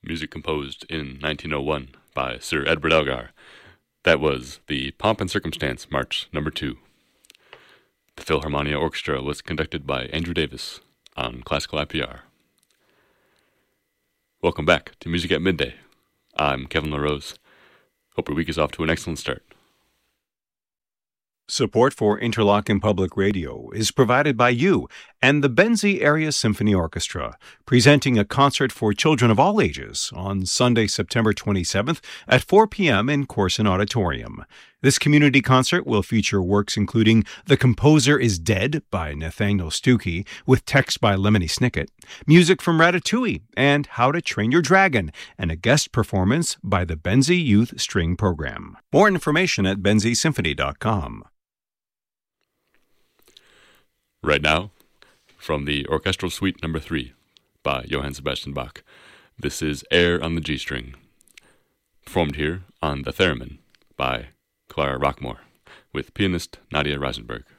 music composed in 1901 by Sir Edward Elgar. That was the Pomp and Circumstance March No. 2. The Philharmonia Orchestra was conducted by Andrew Davis on Classical IPR. Welcome back to Music at Midday. I'm Kevin LaRose. Hope your week is off to an excellent start. Support for Interlochen Public Radio is provided by you and the Benzie Area Symphony Orchestra, presenting a concert for children of all ages on Sunday, September 27th at 4 p.m. in Corson Auditorium. This community concert will feature works including The Composer is Dead by Nathaniel Stuckey, with text by Lemony Snicket, music from Ratatouille, and How to Train Your Dragon, and a guest performance by the Benzie Youth String Program. More information at benziesymphony.com. Right now, from the Orchestral Suite No. 3 by Johann Sebastian Bach, this is Air on the G String, performed here on the Theremin by Clara Rockmore, with pianist Nadia Reisenberg.